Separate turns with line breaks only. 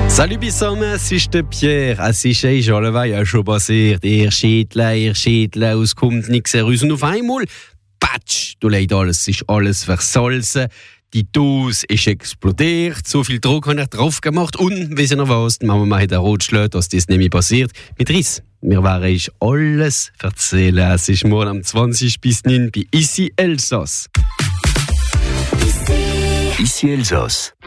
Salut Bissam, es ist der Pierre. Es ist ja schon passiert. Ihr Schädler, es kommt nichts heraus. Und auf einmal, patsch, du leid alles, ist alles versalzen. Die Dose ist explodiert, so viel Druck habe ich drauf gemacht. Und, wie Sie noch was, die Mama hat rotgeschlagen, dass das nicht mehr passiert. Mit Riss. Wir werden euch alles erzählen. Es ist morgen am 20 bis 9 bei Ici Elsass.
Ici Elsass.